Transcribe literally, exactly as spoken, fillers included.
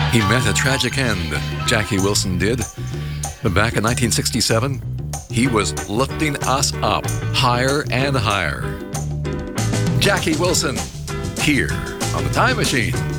He met a tragic end, Jackie Wilson did. But back in nineteen sixty-seven, he was lifting us up higher and higher. Jackie Wilson, here on The Time Machine.